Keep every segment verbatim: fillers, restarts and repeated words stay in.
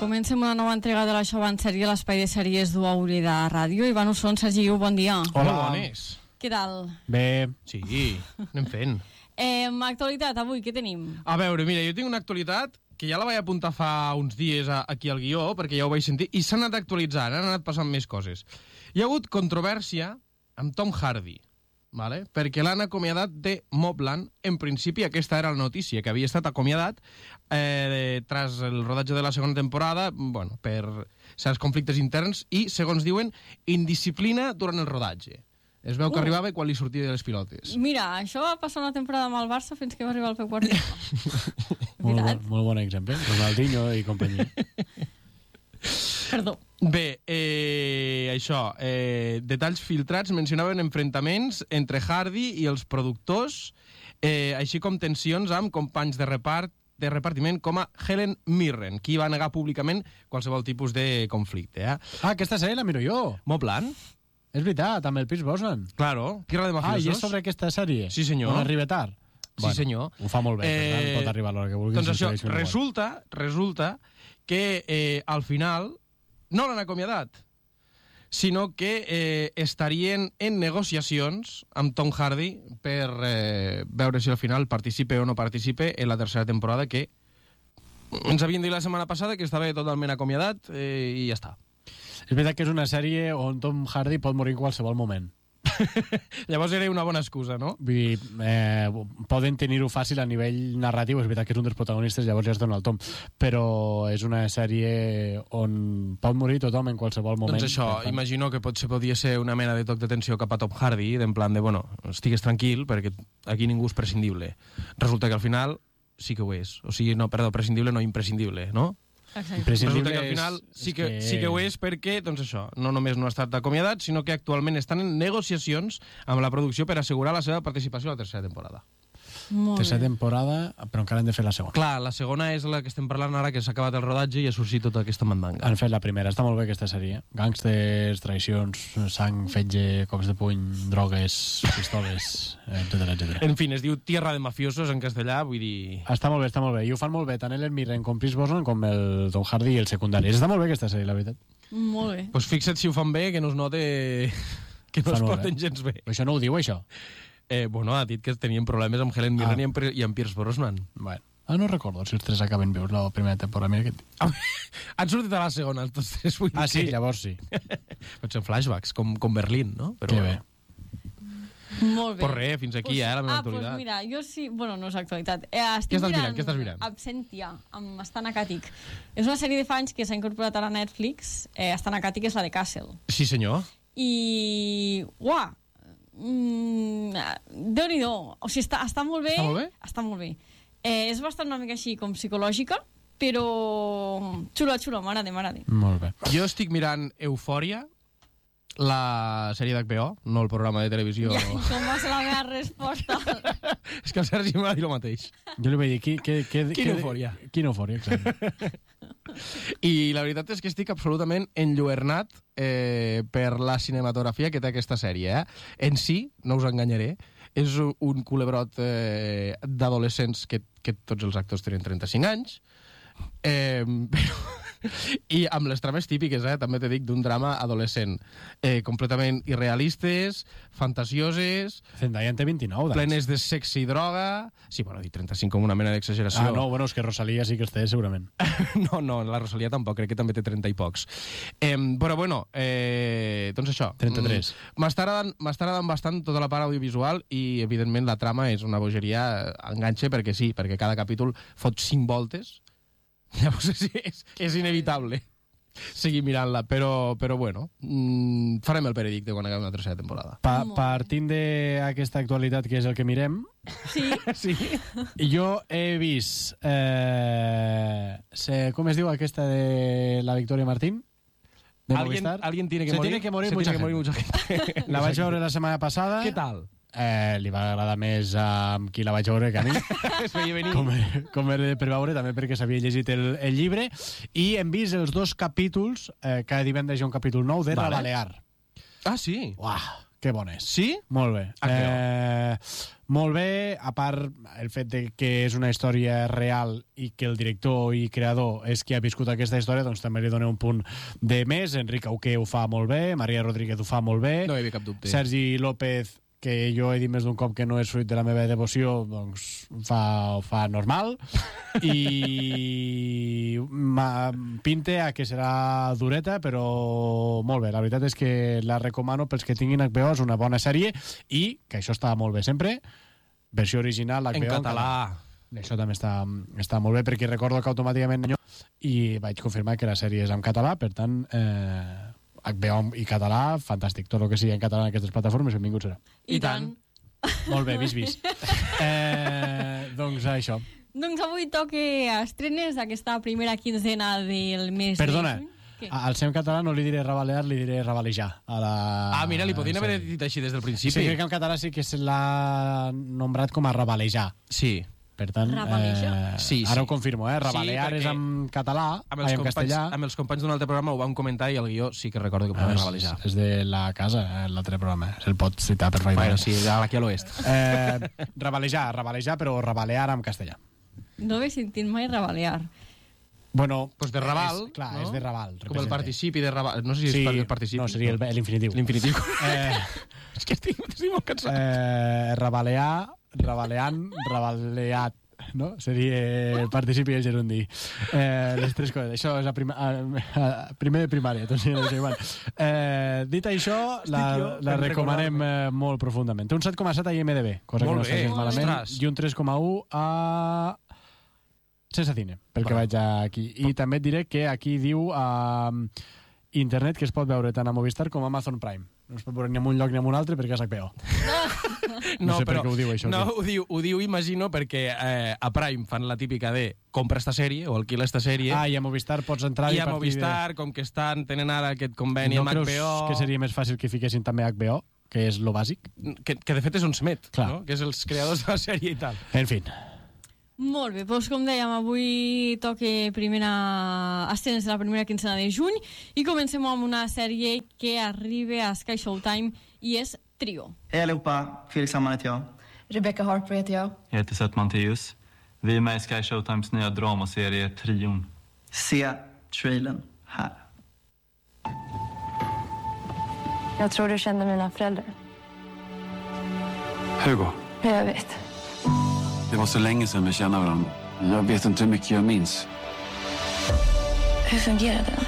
comencem una nova entrega de la Show en sèrie a l'Espai de Sèries d'U A U L I de Ràdio. Ivan Usson, Sergi Iu, bon dia. Hola, bones. Què tal? Bé, sí, anem fent. Eh, actualitat, avui, què tenim? A veure, mira, jo tinc una actualitat que ja la vaig apuntar fa uns dies a, aquí al guió, perquè ja ho vaig sentir, i s'ha anat actualitzant, han anat passant més coses. Hi ha hagut controvèrsia amb Tom Hardy, vale? Perquè l'han acomiadat de Mobland. En principi aquesta era la notícia, que havia estat acomiadat eh, tras el rodatge de la segona temporada, bueno, per certs conflictes interns i, segons diuen, indisciplina durant el rodatge. Es veu que uh. arribava quan li sortia de les pilotes. Mira, això va passar una temporada amb el Barça fins que va arribar el Pep Guardiola. molt, bon, molt bon exemple. Ronaldinho i companyia. Perdó. Bé, eh, això, eh, detalls filtrats mencionaven enfrontaments entre Hardy i els productors, eh, així com tensions amb companys de repart de repartiment com a Helen Mirren, qui va negar públicament qualsevol tipus de conflicte. Eh? Ah, aquesta sèrie la miro jo. Mobland? És veritat, amb el Pierce Brosnan. Claro, Tierra de Mafiosos. Ah, i és sobre aquesta sèrie? Sí, senyor. On arriba tard? Sí, bueno, senyor. Ho fa molt bé, eh, per tant, pot arribar a l'hora que vulguis. Doncs això, resulta, resulta que eh, al final no l'han acomiadat, sinó que eh, estarien en negociacions amb Tom Hardy per eh, veure si al final participe o no participe en la tercera temporada, que ens havien dit la setmana passada que estava totalment acomiadat eh, i ja està. És veritat que és una sèrie on Tom Hardy pot morir en qualsevol moment. Llavors era una bona excusa, no? Vull dir, eh, poden tenir-ho fàcil a nivell narratiu, és veritat que és un dels protagonistes, llavors ja es dona el tom, però és una sèrie on pot morir tothom en qualsevol moment. Doncs això, tant... imagino que potser podia ser una mena de toc d'atenció cap a Tom Hardy, d'en plan de, bueno, estigues tranquil, perquè aquí ningú és prescindible. Resulta que al final sí que ho és. O sigui, no, perdó, prescindible no imprescindible, no? Resulta que al final sí que, que... sí que ho és perquè, doncs això, no només no ha estat acomiadat, sinó que actualment estan en negociacions amb la producció per assegurar la seva participació a la tercera temporada. Molt tercera bé. temporada, però encara hem de fer la segona. Clar, la segona és la que estem parlant ara, que s'ha acabat el rodatge i ha sorgit tota aquesta mandanga. Han fet la primera, està molt bé aquesta sèrie. Gàngsters, traicions, sang, fetge, cops de puny, drogues, pistoles, etcètera, etcètera. En fi, es diu Tierra de Mafiosos en castellà, vull dir... Està molt bé, està molt bé. I ho fan molt bé, tant Helen Mirren com Pierce Brosnan com el Tom Hardy i el secundari. Està molt bé aquesta sèrie, la veritat. Molt bé. Doncs pues fixa't si ho fan bé, que no es note que no es porten gens bé. Però això no ho diu, això? Eh, bueno, ha dit que tenien problemes amb Helen Mirren ah. i, amb, i amb Pierce Brosnan. Bueno. Ah, no recordo si els tres acaben vius la primera temporada. Mira que... ah, han sortit a la segona, els tots tres. Vull dir ah, sí? Que... Llavors sí. Pot ser flashbacks, com, com Berlín, no? Però... Que bé. Molt bé. Pues res, fins aquí, pues, eh, la meva ah, actualitat. Doncs pues mira, jo sí... Bueno, no és actualitat. Eh, Què estàs mirant? Què estàs mirant? Absentia, amb Stan Akatic. És una sèrie de fa anys que s'ha incorporat ara a Netflix. Eh, Stan Akatic és la de Castle. Sí, senyor. I... Uah! Mm, Déu-n'hi-do. O sigui, està, està molt bé. Està molt bé? Està molt bé. Eh, és bastant una mica així com psicològica, però xula, xula, m'agrada, m'agrada. Molt bé. Jo estic mirant Eufòria, la sèrie d'H B O, no el programa de televisió. Ja, com va ser la meva resposta? És que el Sergi m'ha dit el mateix. Jo li vaig dir, qui, que, que, Quina eufòria. Quina eufòria, exacte. I la veritat és que estic absolutament enlluernat eh, per la cinematografia que té aquesta sèrie. Eh? En si, no us enganyaré, és un culebrot eh, d'adolescents que, que tots els actors tenen trenta-cinc anys, eh, però... i amb les trames típiques, eh, també te dic, d'un drama adolescent, eh, completament irrealistes, fantasioses, Zendaya en té vint-i-nou d'anys. plenes de sexe i droga. Sí, bueno, dir trenta-cinc com una mena d'exageració. Ah, no, bueno, és que Rosalía sí que els té, segurament. no, no, la Rosalía tampoc, crec que també té trenta i pocs. Eh, però bueno, eh, doncs això. trenta-tres. M'està agradant, m'està agradant bastant tota la part audiovisual i, evidentment, la trama és una bogeria, enganxa perquè sí, perquè cada capítol fot cinc voltes. Llavors és, és, és inevitable seguir mirant-la, però, però bueno, mmm, farem el veredicte quan acabem la tercera temporada. Pa partint d'aquesta actualitat, que és el que mirem, sí. sí. Jo he vist eh, se, com es diu aquesta de la Victoria Martín? De ¿Alguien, alguien tiene que se morir, tiene que morir, se mucha, tiene que gente. morir mucha gente. La vaig veure la setmana passada. Què tal? Eh, li va agradar més amb qui la vaig veure que a mi. Es veia venir. Com, com era per veure, també perquè s'havia llegit el, el llibre. I hem vist els dos capítols, eh, cada divendres hi ha un capítol nou de vale. La Balear. Ah, sí? Uah, que bona és. Sí? Molt bé. Ah, eh, molt bé, a part el fet de que és una història real i que el director i creador és qui ha viscut aquesta història, doncs també li dona un punt de més. Enric Auqué ho fa molt bé, Maria Rodríguez ho fa molt bé. No hi havia cap dubte. Sergi López, que jo he dit més d'un cop que no és fruit de la meva devoció, doncs fa, fa normal. I ma, pinte a que serà dureta, però molt bé. La veritat és que la recomano pels que tinguin H B O, és una bona sèrie, i que això està molt bé sempre, versió original H B O En català. Això també està, està molt bé, perquè recordo que automàticament i vaig confirmar que la sèrie és en català, per tant, eh, H B O i català, fantàstic. Tot el que sigui en català en aquestes plataformes, benvingut serà. I, I tant. Molt bé, vist, vist. Eh, doncs això. Doncs avui toca estrenes d'aquesta primera quinzena del mes Perdona, de juny. al seu català no li diré rabalear, li diré rabalejar. A la... Ah, mira, li podien sí. haver dit així des del principi. Sí, crec que en català sí que se l'ha nombrat com a rabalejar. Sí. Per tant, Rabalejar. eh, Sí, sí. ara ho confirmo, eh? Rabalear Sí, és en català, Amb ai, els, en companys, castellà. amb els companys d'un altre programa ho vam comentar i el guió sí que recordo que Ah, podem és, rabalejar. és de la casa, eh, l'altre programa. Se'l pot citar perfectament. Bueno, sí, aquí a l'oest. Eh, rabalejar, rabalejar, però rabalear en castellà. No he sentit mai rabalear. Bueno, Pues de Raval, és, clar, no? és de Raval. Com el representa. participi de Raval. No sé si Sí, és el participi. no, seria el- l'infinitiu. L'infinitiu. Eh, És que estic, estic molt cansat. eh, rabalear, rabaleant, rabaleat, no? Seria participi i el gerundi. Eh, les tres coses. Això és a prima, a, a, primer de primària. Doncs, sí, igual. Eh, dit això, la, jo la per recomanem eh, molt profundament. Té un set coma set a I M D B, cosa Molt que no bé, està gens malament, ostres. i un tres coma un a Sense Cine, pel que Bueno. vaig aquí. I també et diré que aquí diu a internet que es pot veure tant a Movistar com a Amazon Prime. No es pot veure ni en un lloc ni en un altre perquè és H B O. No sé per què ho diu, això, No, tio. ho diu, ho diu, imagino, perquè eh, a Prime fan la típica de compra esta sèrie o alquila esta sèrie. Ah, i a Movistar pots entrar I i a partir Movistar, com que estan tenen ara aquest conveni no amb creus H B O... que seria més fàcil que fiquessin també H B O, que és lo bàsic? Que, que de fet és un Smet, Clar. no? Que és els creadors de la sèrie i tal. En fi. Molt bé, doncs com dèiem, avui toca primera estrenes de la primera quinzena de juny i comencem amb una sèrie que arriba a Sky Showtime i és Trio. Hej allihopa, Felix Hammar heter jag. Rebecca Harper heter jag. Jag heter Seth Manteus. Vi är med i Sky Showtimes nya dramaserie Trion. Se trailern här. Jag tror du känner mina föräldrar. Hugo, Jag vet. det var så länge sedan vi kände varandra. Jag vet inte hur mycket jag minns. Hur fungerar det?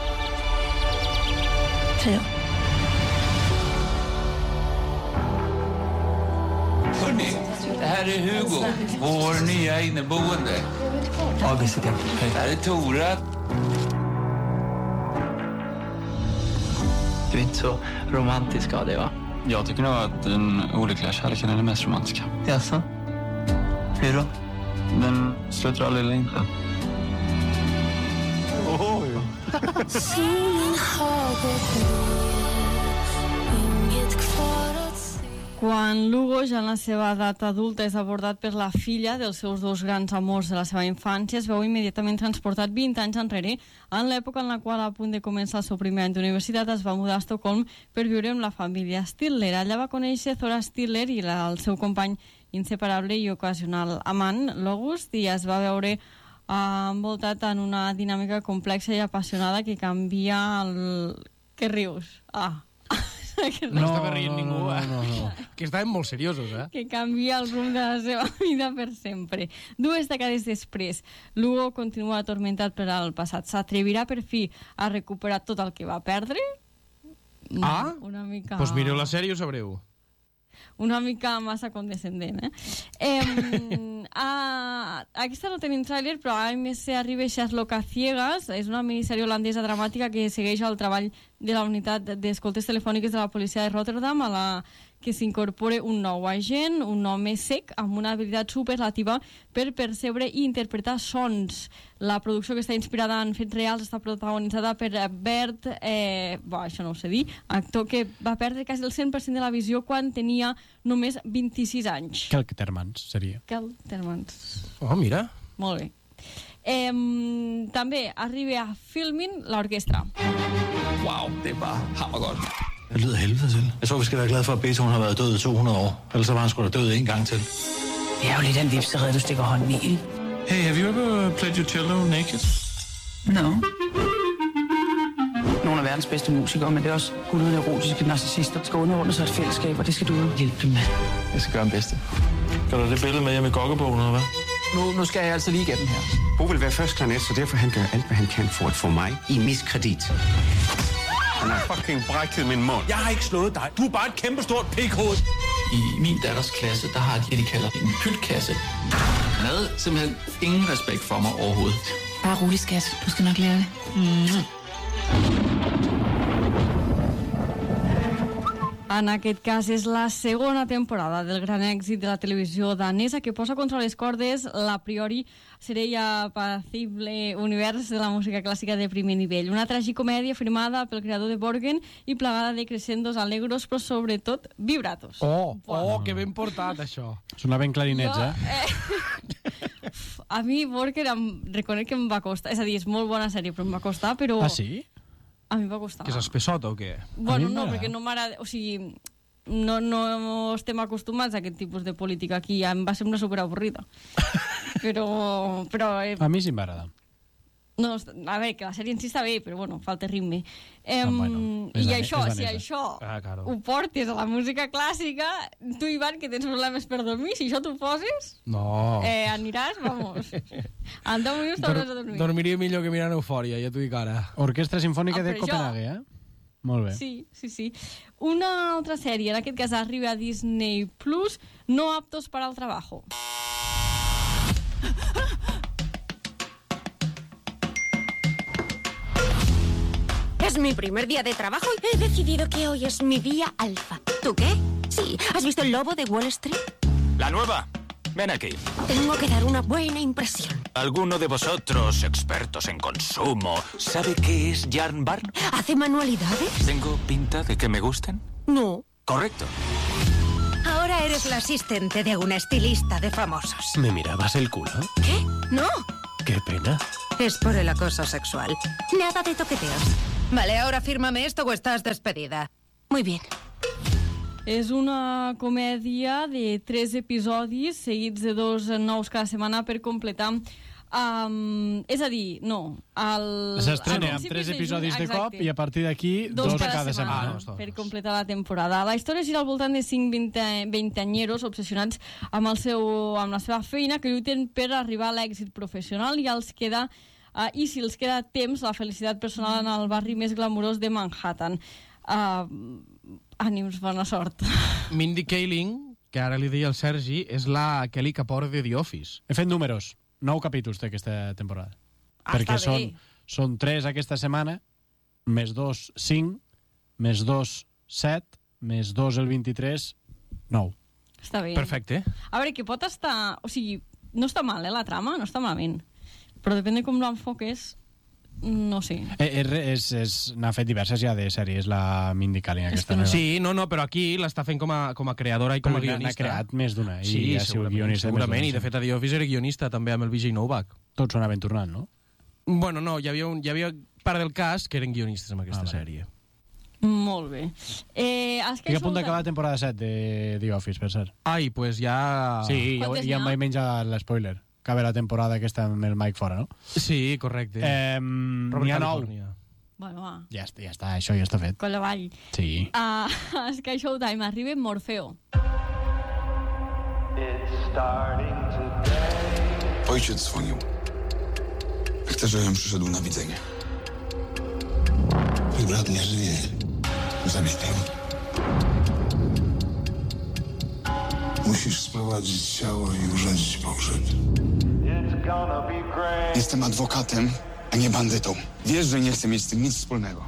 Trio. Hörrni, det här är Hugo, vår nya inneboende. August heter jag. Hej. Det här är Tora. Du är inte så romantisk av dig, va? Jag tycker nog att den olyckliga kärleken är den mest romantiska. Jaså? Hur då? Den slutar aldrig eller inte. Quan Lugo, ja en la seva edat adulta, és abordat per la filla dels seus dos grans amors de la seva infància, es veu immediatament transportat vint anys enrere, en l'època en la qual, a punt de començar el seu primer any d'universitat, es va mudar a Estocolm per viure amb la família Stiller. Allà va conèixer Zora Stiller i la, el seu company inseparable i ocasional amant, l'August, i es va veure eh, envoltat en una dinàmica complexa i apassionada que canvia el... Què rius? Ah... que No, no estava rient no, ningú, no, eh? no, no. Que estàvem molt seriosos, eh? que canvia el rumb de la seva vida per sempre. Dues dècades després, Lugo continua atormentat per al passat. S'atrevirà per fi a recuperar tot el que va perdre? Ah? Una mica... Doncs pues mireu la sèrie i ho sabreu. Una mica massa condescendent, eh? eh a, aquesta no tenim tràiler, però a M C arriba Sherlock a ciegas. És una minissèrie holandesa dramàtica que segueix el treball de la unitat d'escoltes telefòniques de la policia de Rotterdam, a la que s'incorpora un nou agent, un home sec, amb una habilitat superlativa per percebre i interpretar sons. La producció, que està inspirada en fets reals, està protagonitzada per Bert, eh, bo, això no ho sé dir, actor que va perdre quasi el cent per cent de la visió quan tenia només vint-i-sis anys. Keltermans, seria. Keltermans. Oh, mira. Molt bé. Eh, també arriba a Filmin l'orquestra. Wow, det är bara hammargård. Det lyder helvede til. Jeg tror, vi skal være glade for, at Beethoven har været død i to hundrede år. Ellers var han sgu da død en gang til. Det er jo lidt en vipserede, du stikker hånden i. Hey, have you ever played your cello naked? No. Nogle af verdens bedste musikere, men det er også guldet erotiske narcissister. Skal underordne sig et fællesskab, og det skal du hjælpe dem med. Jeg skal gøre min bedste. Gør du det billede med hjemme i gokkebogen, eller hvad? Nu, nu skal jeg altså lige igennem her. Bo vil være først klanet, så derfor han gør alt, hvad han kan for at få mig i miskredit. Han har fucking brækket min mund. Jeg har ikke slået dig. Du er bare et kæmpestort pikhoved. I min datters klasse, der har de det, de kalder en pytkasse. Han havde simpelthen ingen respekt for mig overhovedet. Bare rolig, skat. Du skal nok lære det. Mm. En aquest cas és la segona temporada del gran èxit de la televisió danesa que posa contra les cordes l'a priori seria apacible univers de la música clàssica de primer nivell. Una tragicomèdia firmada pel creador de Borgen i plagada de crescendos alegros, però sobretot vibratos. Oh, oh, que ben portat, això. Sona ben clarinets, Jo, eh? eh? A mi Borgen em reconec que em va costar. És a dir, és molt bona sèrie, però em va costar, però... Ah, sí? A mi em va costar. Que és espessota o què? Bueno, no, perquè no m'agrada... O sigui, no, no estem acostumats a aquest tipus de política aquí. Em va semblar superavorrida. Però... però eh, A mi sí em va agradar. no, a veure, que la sèrie en si està bé, però bueno, falta ritme. Eh, Ah, bueno, és I dane- això, és si danesa. això Ah, claro. ho portes a la música clàssica, tu, Ivan, que tens problemes per dormir, si això t'ho poses, No. eh, aniràs, vamos. En deu minuts Dor t'hauràs de dormir. dormiria millor que mirant Eufòria, ja t'ho dic ara. Orquestra Simfònica Ah, de però això- Copenhague, eh? Molt bé. Sí, sí, sí. Una altra sèrie, en aquest cas arriba a Disney Plus, No aptos para el trabajo. Es mi primer día de trabajo y he decidido que hoy es mi día alfa. ¿Tú qué? Sí. ¿Has visto El lobo de Wall Street? La nueva. Ven aquí. Tengo que dar una buena impresión. ¿Alguno de vosotros, expertos en consumo, sabe qué es Yarn Barn? ¿Hace manualidades? ¿Tengo pinta de que me gusten? No. Correcto. Ahora eres la asistente de una estilista de famosos. ¿Me mirabas el culo? ¿Qué? No. Qué pena. Es por el acoso sexual. Nada de toqueteos. Vale, ahora fírmame esto o estás despedida. Muy bien. És una comèdia de tres episodis seguits de dos nous cada setmana per completar... Um, és a dir, no... El, S'estrena al amb principi tres de episodis juny, de cop exacte. i a partir d'aquí dos, Dos cada setmana. setmana, per completar la temporada. La història gira al voltant de cinc veinteanyeros obsessionats amb, el seu, amb la seva feina que lluiten per arribar a l'èxit professional i els queda... Uh, i si els queda temps, la felicitat personal en el barri més glamurós de Manhattan. Uh, ànims, bona sort. Mindy Kaling, que ara li deia el Sergi, és la Kelly Kapoor de The Office. He fet números. Nou capítols té aquesta temporada. Ah, perquè està són, bé. són tres aquesta setmana, més dos, cinc, més dos, set, més dos, el vint-i-tres, nou. Està bé. Perfecte. A veure, que pot estar... O sigui, no està mal, eh, la trama, no està malament. Però depèn de com l'enfoques, no sé. Eh, és, és, és, n'ha fet diverses ja de sèries, la Mindy Kaling, aquesta que no nova. Sí, no, no, però aquí l'està fent com a, com a creadora i com a Però n'ha guionista. creat més d'una, i Sí, ha sigut segurament, guionista més segurament, d'una, i de sí. fet a The Office era guionista també amb el Vijay Novak. Tots s'ho anaven tornant, no? Bueno, no, hi havia, un, hi havia part del cas que eren guionistes amb aquesta Ah, vale. sèrie. Molt bé. Eh, els que Estic a punt sou- d'acabar la temporada set de The Office, per cert. Ai, pues ja... Sí, ja, Quantes ja n'hi em ha? vaig menjar l'espoiler. Acaba la temporada aquesta amb el Mike fora, no? Sí, correcte. Eh, N'hi ha nou. California. Bueno, va, Ja, està, ja està, això ja està fet. colla avall. Sí. A uh, Sky Showtime arriba Morfeo. Ojciec dzwonił. Chce, żebym przyszedł na widzenie. Twój brat nie żyje. Zamieścił. Musisz sprowadzić ciało i urządzić pogrzeb. Jestem adwokatem, a nie bandytą. Wiesz, że nie chcę mieć z tym nic wspólnego.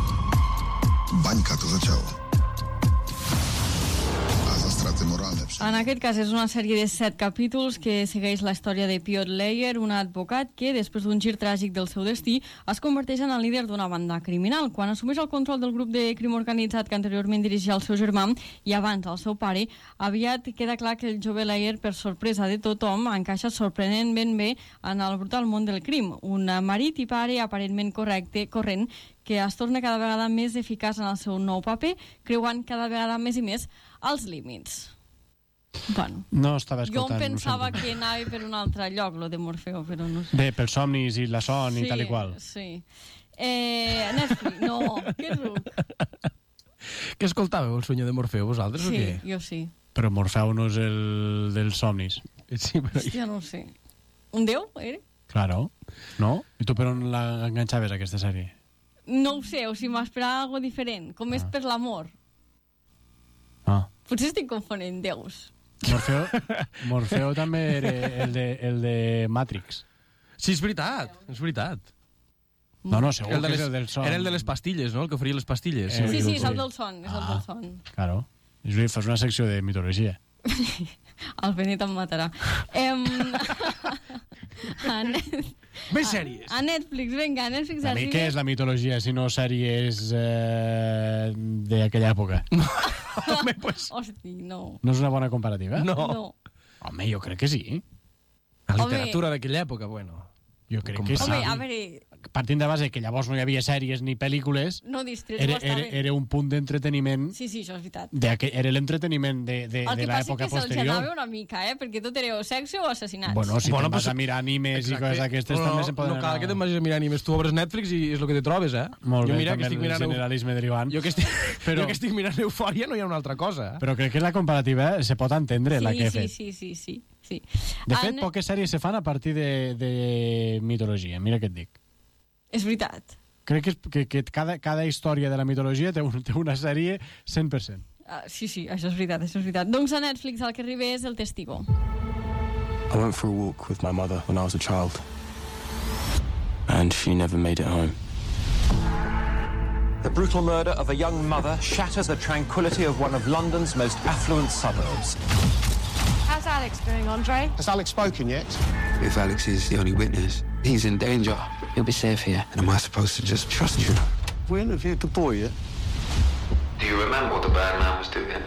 Bańka to za ciało. A za straty moralne... En En aquest cas és una sèrie de set capítols que segueix la història de Piotr Leyer, un advocat que, després d'un gir tràgic del seu destí, es converteix en el líder d'una banda criminal. Quan assumeix el control del grup de crim organitzat que anteriorment dirigia el seu germà i abans el seu pare, aviat queda clar que el jove Leyer, per sorpresa de tothom, encaixa sorprenentment bé en el brutal món del crim. Un marit i pare aparentment correcte, corrent, que es torna cada vegada més eficaç en el seu nou paper, creuant cada vegada més i més els límits. Bueno, no estava escoltant. Jo em pensava no que anava per un altre lloc, lo de Morfeo, però no sé. Bé, pels somnis i la son sí, i tal i qual. Sí, eh, Netflix, no, què ruc. Què escoltàveu, el sueño de Morfeo, vosaltres, sí, o què? Sí, jo sí. Però Morfeu no és el dels somnis. Sí, però... Hòstia, no sé. Un déu, era? Claro, no? I tu per on l'enganxaves, aquesta sèrie? No ho sé, o sigui, m'esperava alguna diferent, com ah. és per l'amor. Ah. Potser estic confonent déus. Morfeo, Morfeo també era el de, el de Matrix. Sí, és veritat, és veritat. No, no, segur el que les, és el del son. Era el de les pastilles, no? El que oferia les pastilles. Sí, sí, sí, és el del son, és ah, el del son. Claro. Fas una secció de mitologia. El Benet em matarà. Em... Més sèries. A, a Netflix, vinga, a Netflix a mi què és la mitologia si no sèries eh, d'aquella època? Home, pues... Hosti, no. No és una bona comparativa? No. no. Home, jo crec que sí. La literatura d'aquella època, bueno... Jo crec que sí. Home, a veure... Partint de base que llavors no hi havia sèries ni pel·lícules, no, distrets, era, era, era un punt d'entreteniment. Sí, sí, això és veritat. De, era l'entreteniment de, de, de l'època posterior. El que passa és que se'ls anava una mica, eh? Perquè tot era o sexe o assassinats. Bueno, si bueno, te'n vas pues... a mirar animes exacte. I coses d'aquestes no, també se'n poden no anar... No cal que te'n vagis a mirar animes. Tu obres Netflix i és el que te trobes, eh? Molt jo bé, mira, també que estic mirant... el generalisme derivant. Jo que estic, però... jo que estic mirant Eufòria no hi ha una altra cosa. Eh? Però crec que la comparativa se pot entendre, sí, la que he sí, fet. Sí, sí, sí. sí. De fet, en... poques sèries se fan a partir de, de mitologia. Mira què et dic. És veritat. Crec que, que, que cada, cada història de la mitologia té, un, té una sèrie cent per cent. Uh, sí, sí, això és veritat, això és veritat. Doncs a Netflix el que arriba és El Testigo. I went for a walk with my mother when I was a child. And she never made it home. The brutal murder of a young mother shatters the tranquility of one of London's most affluent suburbs. How's Alex doing, Andre? Has Alex spoken yet? If Alex is the only witness, he's in danger. You'll be safe here. And am I supposed to just trust you? We interviewed the boy yet? Do you remember what the bad man was doing?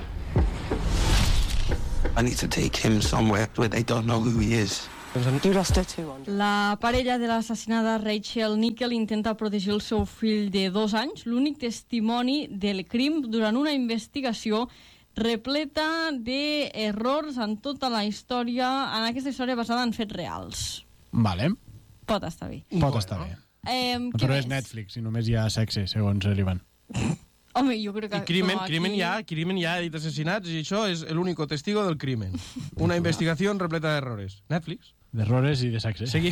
I need to take him somewhere where they don't know who he is. You lost her too, Andre. La parella de l'assassinada Rachel Nickel intenta protegir el seu fill de dos anys, l'únic testimoni del crim durant una investigació repleta d'errors en tota la història, en aquesta història basada en fets reals. Vale. Pot estar bé. Pot bueno. estar bé. Eh, Però és Netflix i només hi ha sexe, segons l'Ivan. Home, jo crec que... I crimen, aquí... crimen, ja, crimen ja ha dit assassinats i això és l'único testigo del crimen. Una investigació repleta d'errores. Netflix. D'errores i de sexe. Segui...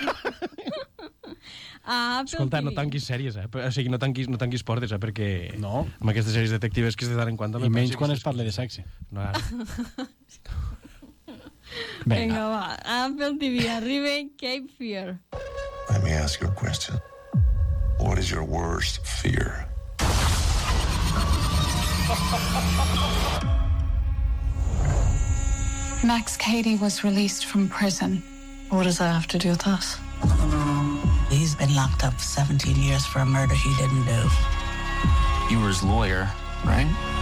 Ah, escolta, no tanquis sèries, eh? O sigui, no tanquis, no tanquis portes, eh? Perquè no. amb aquestes sèries detectives que es de tant en quant... I menys quan es parla de sexe. No, ara. Vinga, va. Apple T V, arriba Cape Fear. Let me ask you a question. What is your worst fear? Max Cady was released from prison. What does that have to do with us? He's been locked up seventeen years for a murder he didn't do. You were his lawyer, right?